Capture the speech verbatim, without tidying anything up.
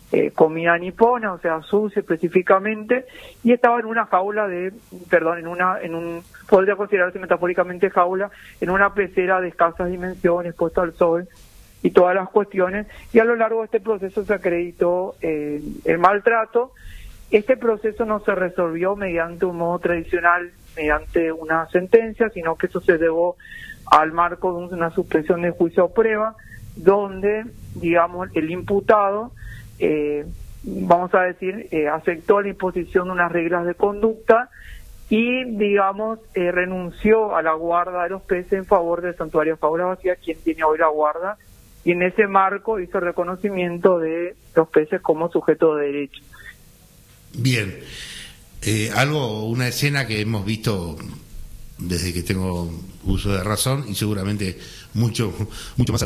eh, comida nipona, o sea, sushi específicamente, y estaba en una jaula de, perdón, en una, en un, podría considerarse metafóricamente jaula, en una pecera de escasas dimensiones, puesta al sol, y todas las cuestiones, y a lo largo de este proceso se acreditó eh, el maltrato. Este proceso no se resolvió mediante un modo tradicional, mediante una sentencia, sino que eso se llevó al marco de una suspensión de juicio o prueba, donde, digamos, el imputado, eh, vamos a decir, eh, aceptó la imposición de unas reglas de conducta y, digamos, eh, renunció a la guarda de los peces en favor del Santuario Fábula Vacía, quien tiene hoy la guarda, y en ese marco hizo reconocimiento de los peces como sujeto de derecho. Bien, eh, algo, una escena que hemos visto desde que tengo uso de razón y seguramente mucho, mucho más